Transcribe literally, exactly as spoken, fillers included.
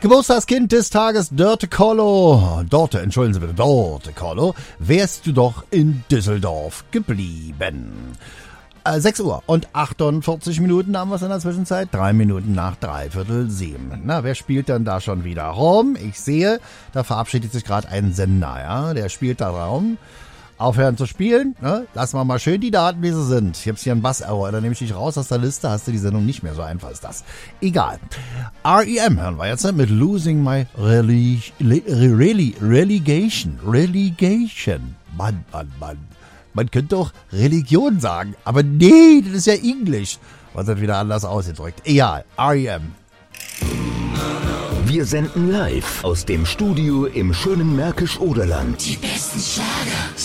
Geburtstagskind des Tages, Dörte Kollo. Dorte, entschuldigen Sie bitte, Dorte Kollo. Wärst du doch in Düsseldorf geblieben. Äh, sechs Uhr und achtundvierzig Minuten haben wir es in der Zwischenzeit. Drei Minuten nach dreiviertel sieben. Na, wer spielt denn da schon wieder rum? Ich sehe, da verabschiedet sich gerade ein Sender, ja. Der spielt da rum. Aufhören zu spielen, ne? Lassen wir mal schön die Daten, wie sie sind. Ich hab's hier einen Bass-Error, dann nehme ich dich raus aus der Liste, hast du die Sendung nicht mehr, so einfach ist das. Egal. R E M hören wir jetzt mit Losing My Relig- Reli- Relegation. Relegation. Mann, Mann, Mann. Man könnte auch Religion sagen, aber nee, das ist ja Englisch. Was hat wieder anders ausgedrückt? Egal, R E M. Wir senden live aus dem Studio im schönen Märkisch-Oderland. Die besten Schlager.